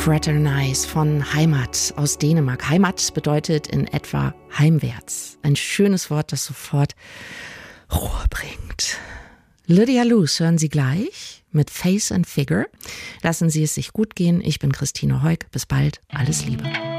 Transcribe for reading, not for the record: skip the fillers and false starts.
Fraternize von Heimat aus Dänemark. Heimat bedeutet in etwa heimwärts. Ein schönes Wort, das sofort Ruhe bringt. Lydia Luce hören Sie gleich mit Face and Figure. Lassen Sie es sich gut gehen. Ich bin Christine Heuk. Bis bald. Alles Liebe.